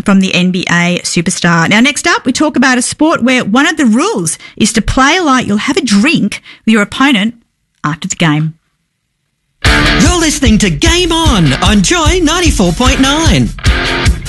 from the NBA superstar. Now, next up, we talk about a sport where one of the rules is to play like you'll have a drink with your opponent after the game. You're listening to Game On Joy 94.9.